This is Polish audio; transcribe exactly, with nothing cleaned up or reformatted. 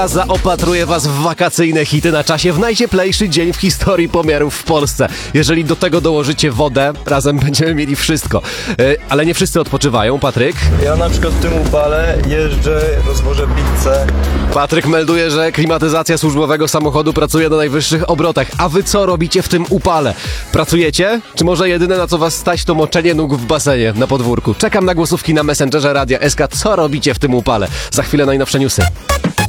Zaopatruję was w wakacyjne hity na czasie w najcieplejszy dzień w historii pomiarów w Polsce. Jeżeli do tego dołożycie wodę, razem będziemy mieli wszystko. Yy, ale nie wszyscy odpoczywają. Patryk? Ja na przykład w tym upale jeżdżę, rozwożę pizzę. Patryk melduje, że klimatyzacja służbowego samochodu pracuje na najwyższych obrotach. A wy co robicie w tym upale? Pracujecie? Czy może jedyne na co was stać to moczenie nóg w basenie na podwórku? Czekam na głosówki na Messengerze Radia S K. Co robicie w tym upale? Za chwilę najnowsze newsy.